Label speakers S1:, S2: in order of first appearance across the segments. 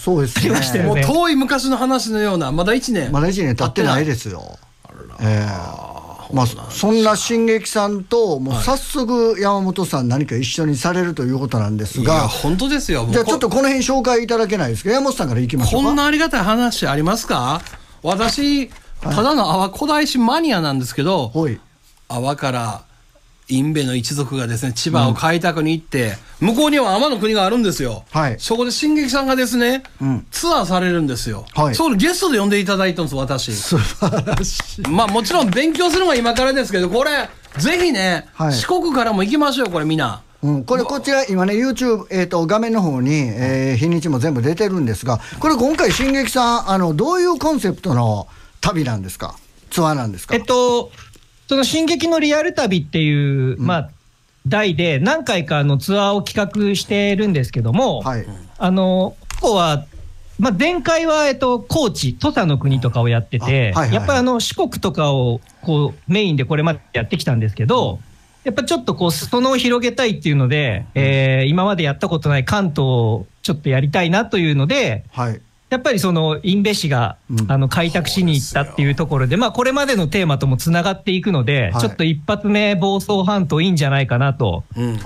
S1: そうですね。
S2: もう遠い昔の話のような、まだ1年
S1: 経ってないですよ。まあ、そんな新劇さんともう早速山本さん何か一緒にされるということなんですが、
S2: いや本当ですよ。
S1: じゃあちょっとこの辺紹介いただけないですか。山本さんからいきましょうか。
S2: こんなありがたい話ありますか。私ただの阿波古代史マニアなんですけど、阿波から因部の一族がですね千葉を開拓に行って、向こうには天の国があるんですよ、そこで新劇さんがですね、ツアーされるんですよ、それゲストで呼んでいただいたんです私。
S1: 素晴らしい。
S2: まあもちろん勉強するのは今からですけど、これぜひね、四国からも行きましょうこれみんな。
S1: こちら今ね YouTube、画面の方に、日にちも全部出てるんですが、これ今回新劇さんどういうコンセプトの旅なんですか、ツアーなんですか。
S3: その進撃のリアル旅っていう、題で何回かツアーを企画してるんですけども、ここは、前回は、高知、土佐の国とかをやってて、やっぱり四国とかをこうメインでこれまでやってきたんですけど、やっぱちょっとこう裾野を広げたいっていうので、今までやったことない関東をちょっとやりたいなというので、やっぱりその因部氏が開拓しに行ったっていうところで、これまでのテーマともつながっていくので、ちょっと一発目房総半島いいんじゃないかなと。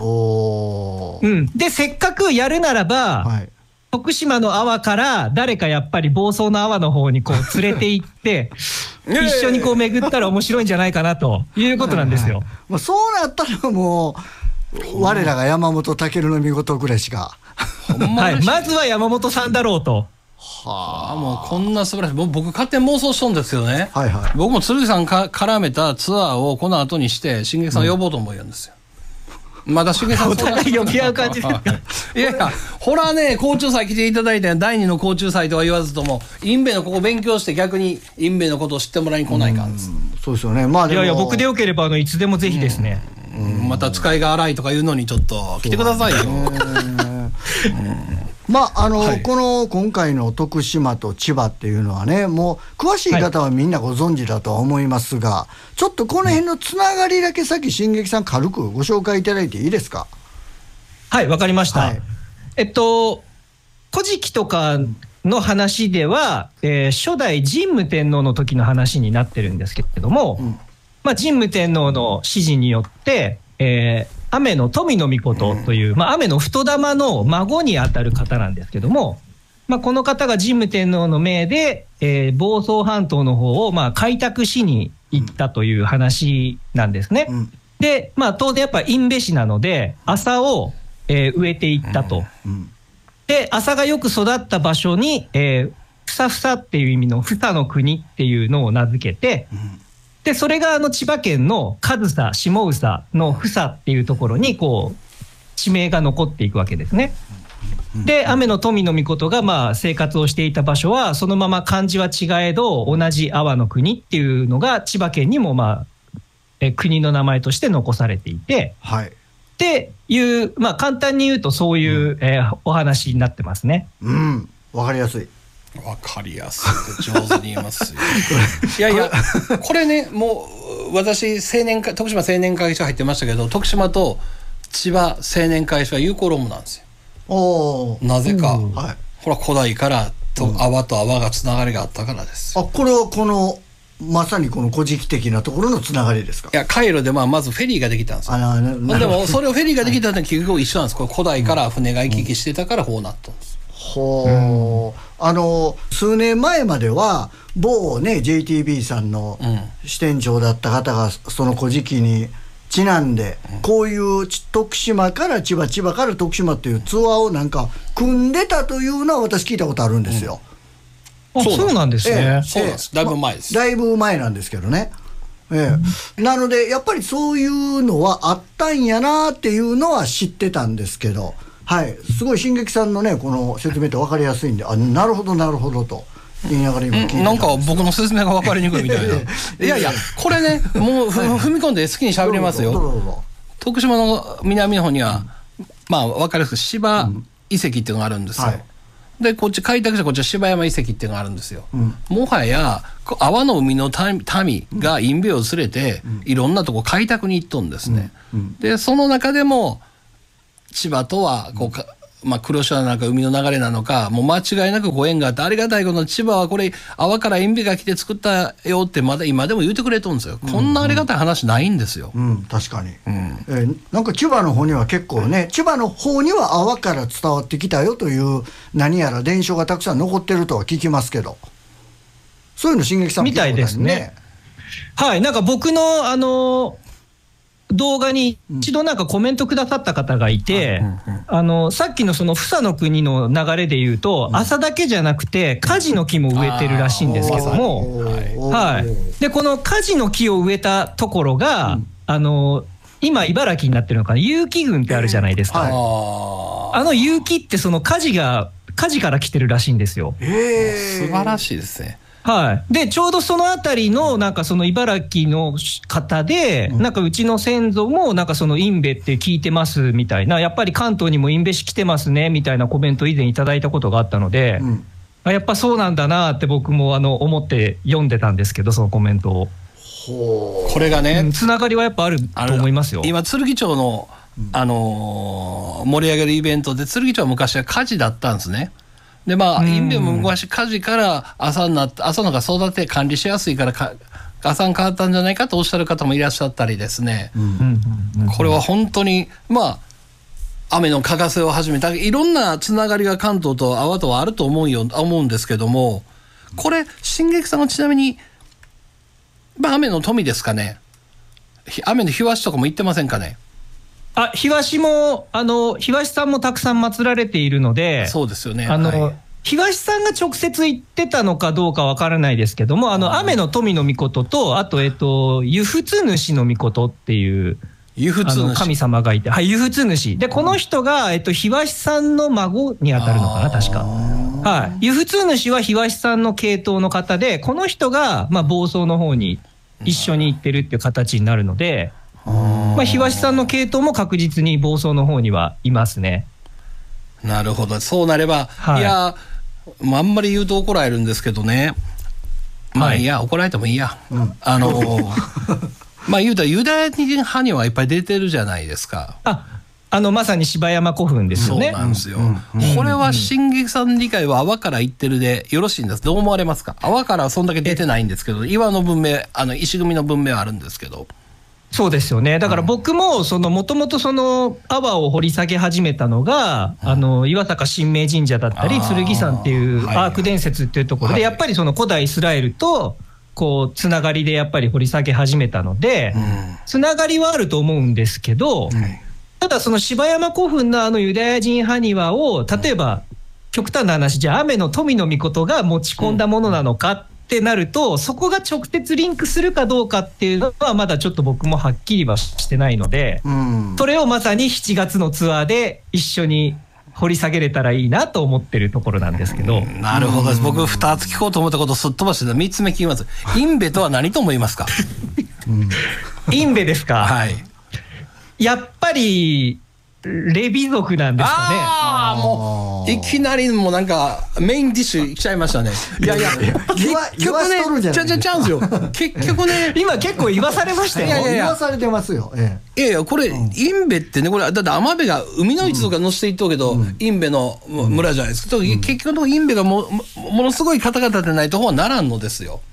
S3: でせっかくやるならば、徳島の阿波から誰かやっぱり房総の阿波の方にこう連れて行って一緒にこう巡ったら面白いんじゃないかなということなんですよ。
S1: そうなったらもう我らが山本健の見事ぐらいしか
S3: まずは山本さんだろうと。
S2: もうこんな素晴らしい、僕勝手に妄想しとんですけどね、僕も鶴さん絡めたツアーをこの後にして新劇さんを呼ぼうと思うんですよ、まだ新劇さん
S3: お互い呼び合う感じですか。
S2: いやいや、ほらね、甲虫祭来ていただいて、第2の甲虫祭とは言わずとも因部のここ勉強して逆に因部のことを知ってもらいに来ないかんです。
S1: そうですよね。
S3: いやいや、僕でよければいつでもぜひですね、
S2: また使いが荒いとかいうのにちょっと来てくださいよ。
S1: この今回の徳島と千葉っていうのはね、もう詳しい方はみんなご存知だとは思いますが、ちょっとこの辺のつながりだけさっき新劇さん軽くご紹介いただいていいですか。
S3: はい、わかりました。古事記とかの話では、初代神武天皇の時の話になってるんですけれども、神武天皇の指示によって、雨の富の命という、雨の太玉の孫にあたる方なんですけども、この方が神武天皇の命で、房総半島の方を開拓しに行ったという話なんですね。で、当然やっぱ因部氏なので麻を、植えていったと。で、麻がよく育った場所に、ふさふさっていう意味のふさの国っていうのを名付けて、でそれが千葉県の上総下総のふさっていうところにこう地名が残っていくわけですね。で雨の富の命が生活をしていた場所はそのまま漢字は違えど同じ阿波の国っていうのが千葉県にも国の名前として残されていて、っていう簡単に言うとそういう、お話になってますね。
S1: わかりやすい。
S2: わかりやすい上手に言いますよ。いやいや、これね、もう私徳島青年会所入ってましたけど、徳島と千葉青年会所は友好論文なんですよ。なぜか、ほら古代から阿波と阿波がつながりがあったからです。
S1: これはまさにこの古事記的なところのつながりですか。
S2: いや、海路でまずフェリーができたんですよ。でもそれをフェリーができたのは結局一緒なんです。これ古代から船が行き来してたからこうなったんです。
S1: 数年前までは某ね JTB さんの支店長だった方がその古事記にちなんで、こういう徳島から千葉、千葉から徳島っていうツアーをなんか組んでたというのは私聞いたことあるんですよ。
S3: そうなんですね。
S2: そうなんです。だいぶ前です。
S1: だいぶ前なんですけどね。なのでやっぱりそういうのはあったんやなっていうのは知ってたんですけど、すごい新劇さんのねこの説明って分かりやすいんで、なるほどなるほどと言いながら今聞いてたんです。
S2: なんか僕の説明が分かりにくいみたいな。いやいや、これね、もう踏み込んで好きに喋りますよ。徳島の南の方には分かりやすく芝遺跡っていうのがあるんですよ。でこっち開拓者こっちは芝山遺跡っていうのがあるんですよ。もはや阿波の海の民が因部を連れていろんなとこ開拓に行っとんですね。でその中でも千葉とは黒潮なのか海の流れなのか、もう間違いなくご縁があって、ありがたいことに千葉はこれ阿波から塩ビが来て作ったよってまだ今でも言ってくれとるんですよ。こんなありがたい話ないんですよ。
S1: 確かに、なんか千葉の方には結構ね、千葉の方には阿波から伝わってきたよという何やら伝承がたくさん残ってるとは聞きますけど、そういうの新劇さんも聞いたことあるね。みたいですね。
S3: はい、なんか僕の動画に一度なんかコメントくださった方がいて、さっきのその房の国の流れで言うと、朝だけじゃなくて梶の木も植えてるらしいんですけども、はい、でこの梶の木を植えたところが、今茨城になってるのかな、結城郡ってあるじゃないですか。結城ってその梶から来てるらしいんですよ。
S2: 素晴らしいですね。
S3: はい、でちょうどそのあたりのなんかその茨城の方で、なんかうちの先祖もなんかそのインベって聞いてますみたいな、やっぱり関東にもインベシ来てますねみたいなコメント以前いただいたことがあったので、やっぱそうなんだなって僕も思って読んでたんですけど、そのコメントを。
S2: これがね、
S3: つながりはやっぱあると思いますよ。
S2: 今剣町の、盛り上げるイベントで、剣町は昔は火事だったんですね。でインベも昔火事から朝のが育て管理しやすいから朝に変わったんじゃないかとおっしゃる方もいらっしゃったりですね、これは本当に雨の欠かせを始めたいろんなつながりが関東と阿波とはあると思うんですけども、これ新劇さんはちなみに雨の富ですかね、雨の日和とかも言ってませんかね。
S3: 日和も日和さんもたくさん祀られているので、
S2: そうですよね。
S3: 日和さんが直接言ってたのかどうかわからないですけども、雨の富の御事と、あと湯仏主の御事っていう神様がいて、はい、湯仏主で、この人が日和さんの孫にあたるのかな、確か。はい、湯仏主は日和さんの系統の方で、この人が房総の方に一緒に行ってるっていう形になるので、日和さんの系統も確実に房総の方にはいますね。
S2: なるほど。そうなれば、いやあんまり言うと怒られるんですけどね、いや怒られてもいいや、言うたらユダヤ人派にはいっぱい出てるじゃないですか。
S3: まさに柴山古墳ですよね。
S2: そうなんですよ。これは新劇さん理解は阿波から行ってるでよろしいんです。どう思われますか。阿波からはそんだけ出てないんですけど、岩の文明石組みの文明はあるんですけど。
S3: そうですよね。だから僕ももともと阿波を掘り下げ始めたのが、岩坂神明神社だったり剣山っていうアーク伝説っていうところで、やっぱり古代イスラエルとつながりでやっぱり掘り下げ始めたので、つながりはあると思うんですけど、ただ柴山古墳のユダヤ人埴輪を、例えば極端な話、じゃあ雨の富の御事が持ち込んだものなのかってなると、そこが直接リンクするかどうかっていうのはまだちょっと僕もはっきりはしてないので、それをまさに7月のツアーで一緒に掘り下げれたらいいなと思ってるところなんですけど。
S2: なるほど。僕2つ聞こうと思ったことをすっ飛ばして3つ目聞きます。インベとは何と思いますか。
S3: インベですか。
S2: はい。
S3: やっぱりレビ族なんですかね。
S2: もういきなりもうなんかメインディッシュ来ちゃいましたね。いや結局ね、ちゃうんですよ。結局ね、
S3: 今結構言わされましたよ。
S1: 言わされてますよ。
S2: いやこれインベってね、これだって海辺が海の一族が乗せていっとうけど、インベの村じゃないですか。結局インベがものすごい方々でないとはならんのですよ。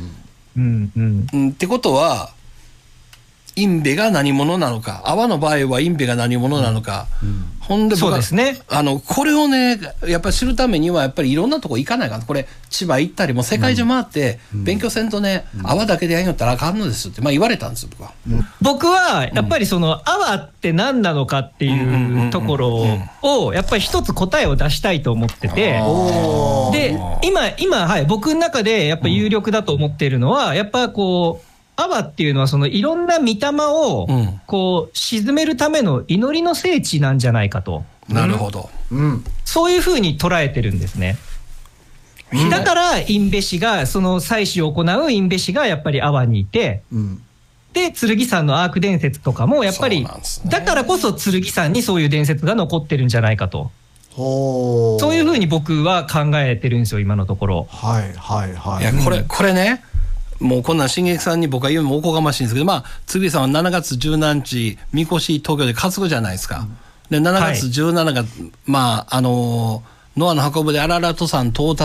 S2: ってことは。インベが何者なのか、阿波の場合はインベが何者なのか、ほんで僕は
S3: そうですね、
S2: これをねやっぱり知るためにはやっぱりいろんなとこ行かないかん。これ千葉行ったりも世界中回って勉強せんとね、阿波だけでやんよったらあかんのですって言われたんですよ僕は。
S3: 僕はやっぱり阿波って何なのかっていうところをやっぱり一つ答えを出したいと思ってて、で今、はい、僕の中でやっぱり有力だと思っているのは、やっぱ阿波っていうのはいろんな御霊を鎮めるための祈りの聖地なんじゃないかと。
S2: なるほど。
S3: そういうふうに捉えてるんですね。だから印部師が祭祀を行う印部師がやっぱり阿波にいて、で剣山のアーク伝説とかもやっぱり、だからこそ剣山にそういう伝説が残ってるんじゃないかと。そういうふうに僕は考えてるんですよ今のところ。
S2: いやこれね、もうこんなん新劇さんに僕は言うのもおこがましいんですけど、剣さんは7月17日みこし東京で担ぐじゃないですか。 で7月17日が、まあノアの箱舟でアララト山到達